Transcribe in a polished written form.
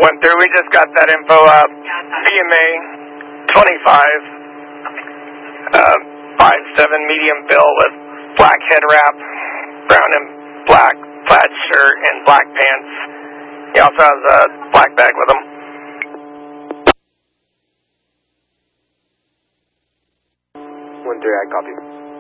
Went through, we just got that info up. VMA 25, 5'7" medium bill with black head wrap, brown and black plaid shirt, and black pants. He also has a black bag with him. 1-3, I copy.